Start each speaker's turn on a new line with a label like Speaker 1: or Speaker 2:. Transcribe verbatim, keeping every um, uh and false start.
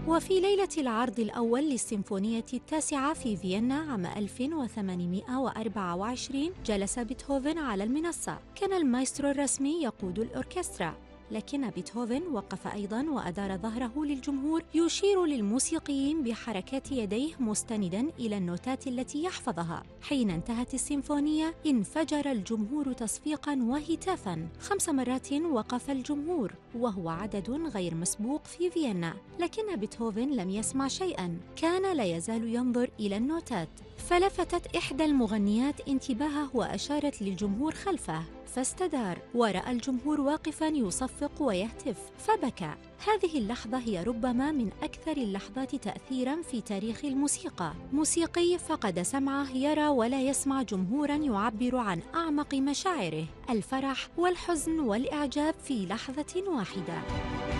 Speaker 1: وفي ليلة العرض الأول للسيمفونية التاسعة في فيينا عام ألف وثمانمائة وأربعة وعشرين جلس بيتهوفن على المنصة. كان المايسترو الرسمي يقود الأوركسترا، لكن بيتهوفن وقف أيضاً وأدار ظهره للجمهور يشير للموسيقيين بحركات يديه مستنداً إلى النوتات التي يحفظها. حين انتهت السيمفونية انفجر الجمهور تصفيقاً وهتافاً. خمس مرات وقف الجمهور، وهو عدد غير مسبوق في فيينا، لكن بيتهوفن لم يسمع شيئاً، كان لا يزال ينظر إلى النوتات. فلفتت إحدى المغنيات انتباهه وأشارت للجمهور خلفه، فاستدار ورأى الجمهور واقفاً يصفق ويهتف فبكى. هذه اللحظة هي ربما من أكثر اللحظات تأثيراً في تاريخ الموسيقى. موسيقي فقد سمعه يرى ولا يسمع جمهوراً يعبر عن أعمق مشاعره، الفرح والحزن والإعجاب في لحظة واحدة.